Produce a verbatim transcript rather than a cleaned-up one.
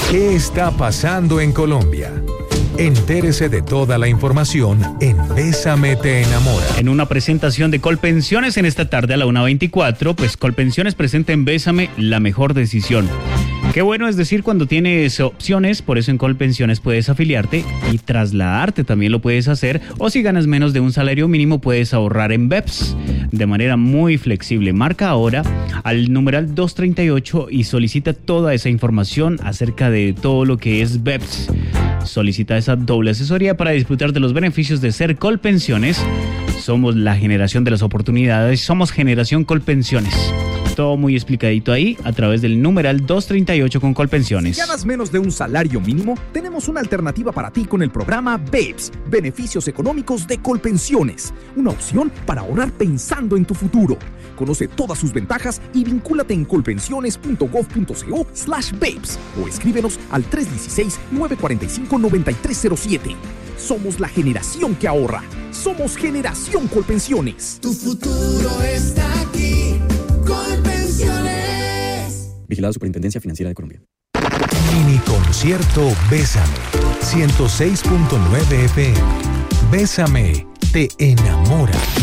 ¿Qué está pasando en Colombia? Entérese de toda la información en Bésame te enamora. En una presentación de Colpensiones en esta tarde a la una veinticuatro, pues Colpensiones presenta en Bésame la mejor decisión. Qué bueno es decir cuando tienes opciones, por eso en Colpensiones puedes afiliarte y trasladarte también lo puedes hacer, o si ganas menos de un salario mínimo puedes ahorrar en B E P S de manera muy flexible. Marca ahora al numeral doscientos treinta y ocho y solicita toda esa información acerca de todo lo que es B E P S. Solicita esa doble asesoría para disfrutar de los beneficios de ser Colpensiones. Somos la generación de las oportunidades, somos Generación Colpensiones. Todo muy explicadito ahí a través del numeral doscientos treinta y ocho con Colpensiones. Si ganas menos de un salario mínimo, tenemos una alternativa para ti con el programa B E P S, Beneficios Económicos de Colpensiones. Una opción para ahorrar pensando en tu futuro. Conoce todas sus ventajas y vincúlate en colpensiones.gov.co slash BEPS o escríbenos al tres uno seis, nueve cuatro cinco, nueve tres cero siete. Somos la generación que ahorra. Somos Generación Colpensiones. Tu futuro está aquí. Colpensiones. Vigilado Superintendencia Financiera de Colombia. Mini concierto Bésame, ciento seis punto nueve F M. Bésame te enamora.